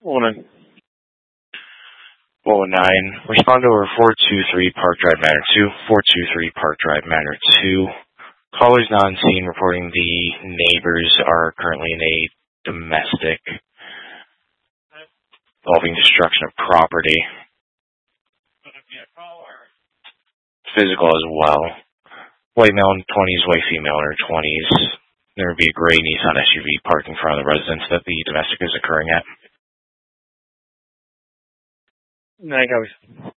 Morning. 409. Respond to over 423 Park Drive Manor 2. 423 Park Drive Manor 2. Callers not on scene reporting the neighbors are currently in a domestic involving destruction of property. Physical as well. White male in 20s, white female in her 20s. There would be a gray Nissan SUV parked in front of the residence that the domestic is occurring at. Night,